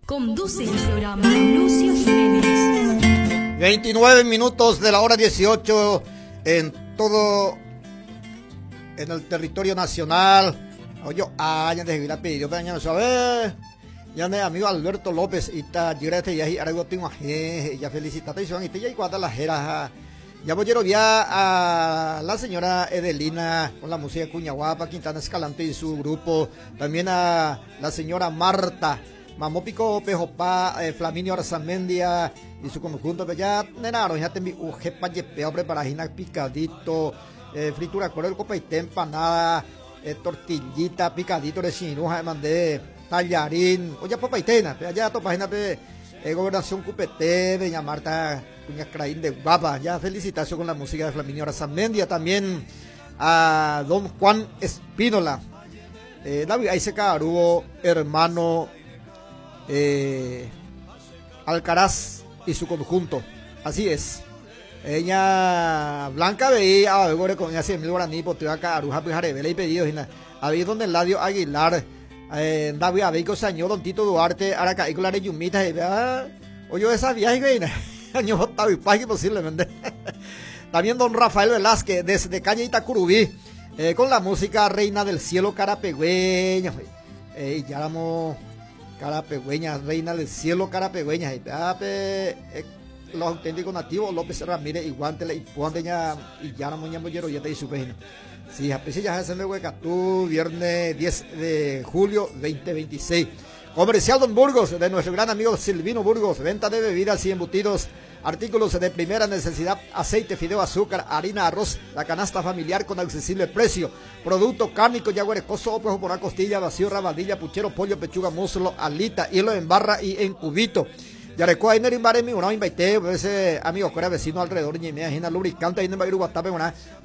Conduce el programa Lucio Jiménez. 29 minutos de la hora 18 en el territorio nacional. Oye, ya desde la pedido para no saber. Ya mi amigo Alberto López y ta direte ya algo tengo ya felicitación y te ya cuando las eras. Ya voy a la señora Edelina con la música Cuñaguapa, Quintana Escalante y su grupo. También a la señora Marta, Mamópico Pejopa, Flaminio Arzamendia y su conjunto. Pero ya, nenaron, ya te vi ujepa yepeo preparajina picadito, fritura con el copa y empanada, tortillita, picadito de chinuja, mandé tallarín, oye papaitena, allá tu página de Gobernación Cupete, Doña Marta Cuñacraín de Guapa, ya felicitación con la música de Flaminio Arzamendia, también a don Juan Espínola, David Aice Carubo, hermano Alcaraz y su conjunto, así es. Ella Blanca veía a ver con ella 100.000 guaraní por toda Caruja Pijarevela y pedidos había donde el Ladio Aguilar, David Abeco Sañó, don Tito Duarte, Aracaí con la Reyumita, oye esa viaje que año Octavio Pagi posiblemente. También don Rafael Velázquez desde calle Itacurubí, con la música Reina del Cielo Carapegüeña, ya éramos Carapegüeña, Reina del Cielo Carapegüeña, los auténticos nativos López Ramírez y Guantele y Puandeña y ya no moña mollero ya te hizo pena. Sí, a pesar ya se me hueca tú viernes 10 de julio 2026. Comercial Don Burgos, de nuestro gran amigo Silvino Burgos, venta de bebidas y embutidos, artículos de primera necesidad, aceite, fideo, azúcar, harina, arroz, la canasta familiar con accesible precio, producto cárnico, yaguarecoso, opejo por una costilla, vacío, rabadilla, puchero, pollo, pechuga, muslo, alita, hilo en barra y en cubito. Yarecoa ahí en baremi una invité ese amigo que era vecino alrededor y me imagina lubricante ahí en Bairu Guatape una